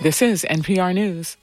This is NPR News.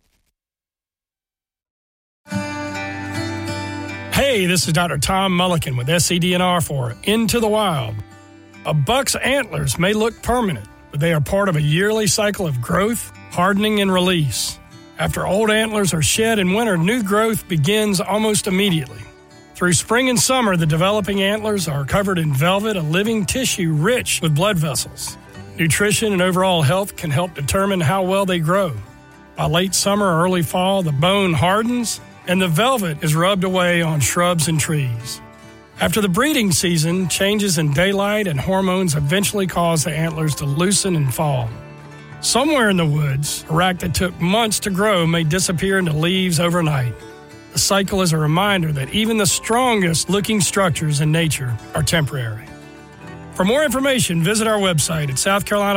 Hey, this is Dr. Tom Mulliken with SCDNR for Into the Wild. A buck's antlers may look permanent, but they are part of a yearly cycle of growth, hardening, and release. After old antlers are shed in winter, new growth begins almost immediately. Through spring and summer, the developing antlers are covered in velvet, a living tissue rich with blood vessels. Nutrition and overall health can help determine how well they grow. By late summer or early fall, the bone hardens and the velvet is rubbed away on shrubs and trees. After the breeding season, changes in daylight and hormones eventually cause the antlers to loosen and fall. Somewhere in the woods, a rack that took months to grow may disappear into leaves overnight. The cycle is a reminder that even the strongest looking structures in nature are temporary. For more information, visit our website at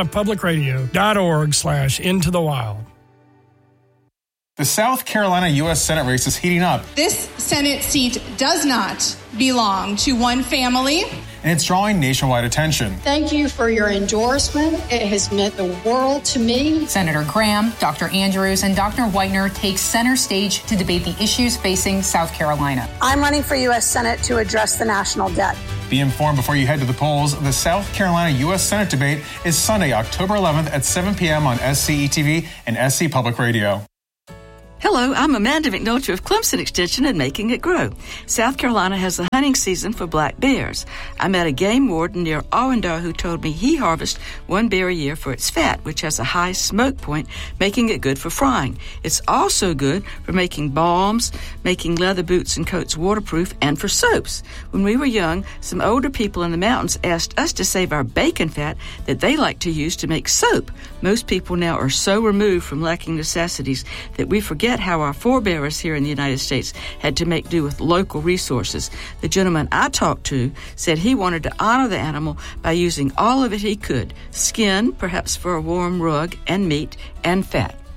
southcarolinapublicradio.org/intothewild. The South Carolina U.S. Senate race is heating up. This Senate seat does not belong to one family. And it's drawing nationwide attention. Thank you for your endorsement. It has meant the world to me. Senator Graham, Dr. Andrews, and Dr. Whitener take center stage to debate the issues facing South Carolina. I'm running for U.S. Senate to address the national debt. Be informed before you head to the polls. The South Carolina U.S. Senate debate is Sunday, October 11th at 7 p.m. on SCE-TV and SC Public Radio. Hello, I'm Amanda McNulty of Clemson Extension and Making It Grow. South Carolina has the hunting season for black bears. I met a game warden near Owendar who told me he harvests one bear a year for its fat, which has a high smoke point, making it good for frying. It's also good for making balms, making leather boots and coats waterproof, and for soaps. When we were young, some older people in the mountains asked us to save our bacon fat that they like to use to make soap. Most people now are so removed from lacking necessities that we forget how our forebears here in the United States had to make do with local resources. The gentleman I talked to said he wanted to honor the animal by using all of it he could: skin, perhaps for a warm rug, and meat, and fat.